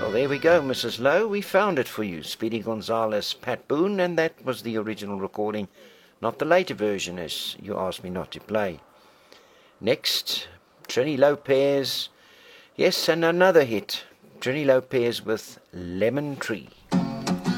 Well, there we go, Mrs. Lowe. We found it for you. Speedy Gonzales, Pat Boone, and that was the original recording, not the later version as you asked me not to play. Next, Trini Lopez. Yes, and another hit. Trini Lopez with Lemon Tree.